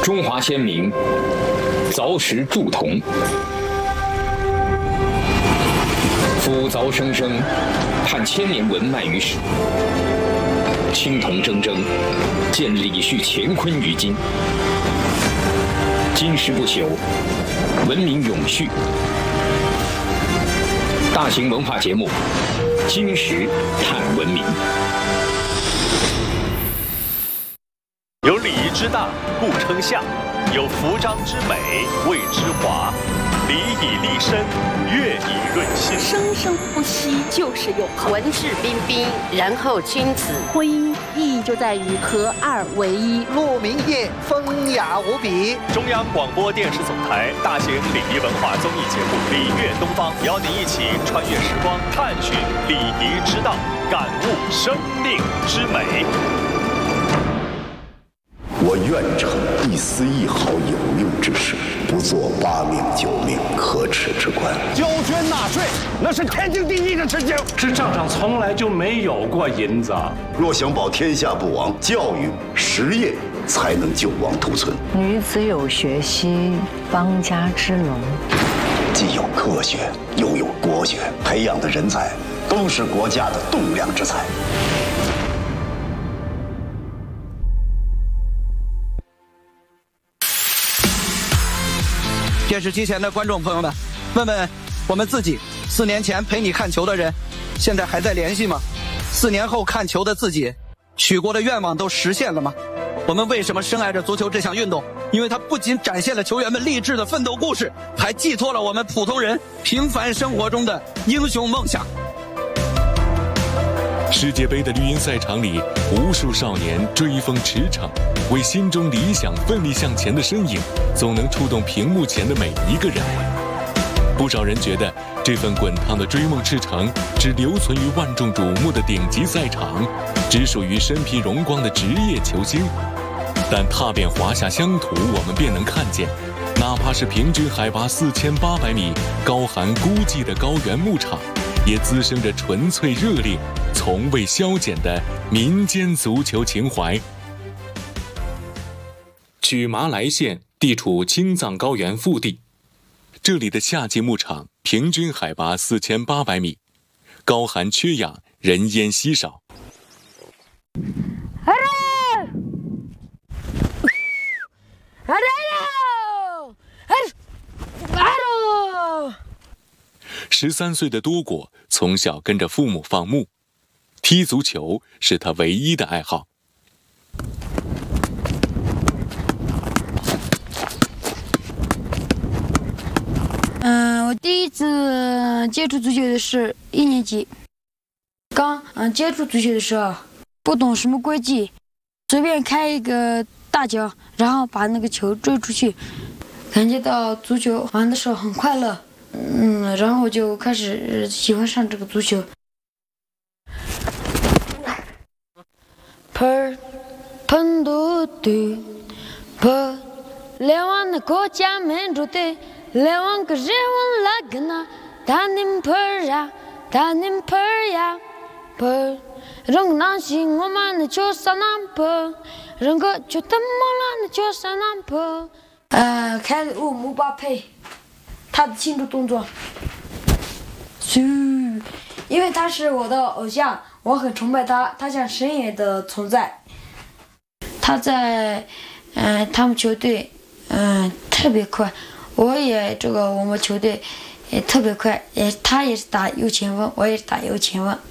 中华先民凿石铸铜，夫凿生生，盼千年文脉于史。青铜铮铮，见李旭乾坤于今。金石不朽，文明永续。大型文化节目《金石探文明》。 有礼仪之大，故称象；有服装之美，谓之华。礼以立身，乐以润心。 生生不息就是永恒。 文质彬彬，然后君子。 婚姻意义就在于合二为一。 鹿鸣夜，风雅无比。 中央广播电视总台大型礼仪文化综艺节目《礼乐东方》，邀您一起穿越时光，探寻礼仪之道，感悟生命之美。 我愿成一丝一毫有用之事，不做八命九命可耻之官。 交捐纳税，那是天经地义的事情。 这账上从来就没有过银子。 若想保天下不亡，教育实业才能救亡图存。 女子有学兮，邦家之龙。 既有科学，又有国学，培养的人才都是国家的栋梁之才。 电视机前的观众朋友们，问问我们自己，4年前陪你看球的人，现在还在联系吗？4年后看球的自己，许过的愿望都实现了吗？我们为什么深爱着足球这项运动？因为它不仅展现了球员们励志的奋斗故事，还寄托了我们普通人平凡生活中的英雄梦想。 世界杯的绿茵赛场里，无数少年追风驰骋，为心中理想奋力向前的身影，总能触动屏幕前的每一个人。不少人觉得，这份滚烫的追梦赤诚，只留存于万众瞩目的顶级赛场，只属于身披荣光的职业球星。但踏遍华夏乡土，我们便能看见，哪怕是平均海拔4800米、高寒孤寂的高原牧场，也滋生着纯粹热烈、从未消减的民间足球情怀。曲麻莱县地处青藏高原腹地，这里的夏季牧场平均海拔4800米，高寒缺氧，人烟稀少。13岁的多果从小跟着父母放牧，踢足球是他唯一的爱好。 我第一次接触足球的是1年级。刚接触足球的时候，不懂什么规矩，随便开一个大脚，然后把那个球追出去，感觉到足球玩的时候很快乐。然后我就开始喜欢上这个足球。喷嘟嘟，不，来往的国家民主队，来往个人文拉个那，大宁喷呀，大宁喷呀，不，人个南西我们的球上南不，人个就这么烂的球上南不，开始姆巴佩。他的庆祝动作，因为他是我的偶像，我很崇拜他，他像神一样的存在。他在他们球队特别快，我们球队也特别快，他也是打右前锋，我也是打右前锋。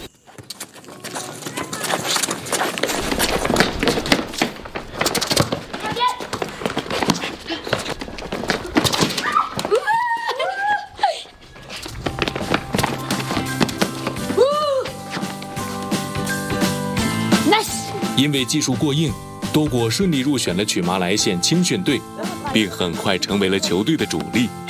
因为技术过硬，多果顺利入选了曲麻莱县青训队，并很快成为了球队的主力。